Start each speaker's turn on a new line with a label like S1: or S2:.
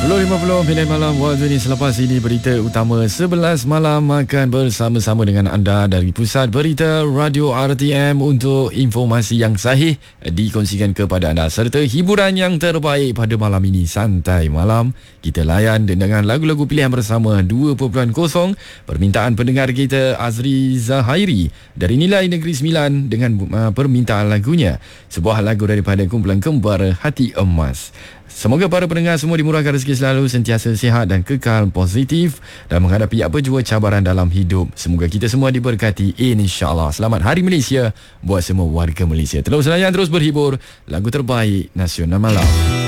S1: 10.50 minit malam waktu ini. Selepas ini berita utama 11 malam akan bersama-sama dengan anda dari Pusat Berita Radio RTM untuk informasi yang sahih dikongsikan kepada anda serta hiburan yang terbaik pada malam ini. Santai malam kita layan dengan lagu-lagu pilihan bersama 2.0. Permintaan pendengar kita Azri Zahairi dari Nilai Negeri Sembilan dengan permintaan lagunya, sebuah lagu daripada kumpulan Kembar Hati Emas. Semoga para pendengar semua dimurahkan rezeki selalu, sentiasa sihat dan kekal positif dan menghadapi apa jua cabaran dalam hidup. Semoga kita semua diberkati, insya-Allah. Selamat Hari Malaysia buat semua warga Malaysia. Terus layan, terus berhibur. Lagu terbaik nasional malam.